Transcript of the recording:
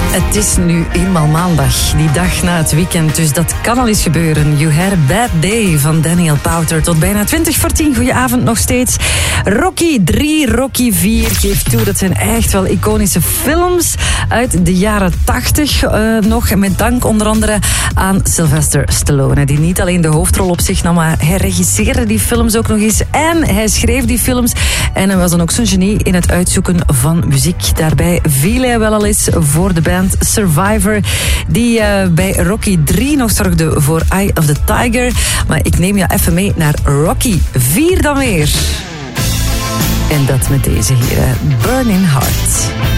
Het is nu eenmaal maandag, die dag na het weekend, dus dat kan al eens gebeuren. You Had a Bad Day van Daniel Powter tot bijna 20:10. Goedenavond nog steeds. Rocky 3, Rocky 4, geef toe, dat zijn echt wel iconische films uit de jaren 80 nog. Met dank onder andere aan Sylvester Stallone, die niet alleen de hoofdrol op zich nam, maar hij regisseerde die films ook nog eens en hij schreef die films. En hij was dan ook zo'n genie in het uitzoeken van muziek. Daarbij viel hij wel al eens voor de band Survivor, die bij Rocky 3 nog zorgde voor Eye of the Tiger. Maar ik neem je even mee naar Rocky 4 dan weer. En dat met deze heren, Burning Heart.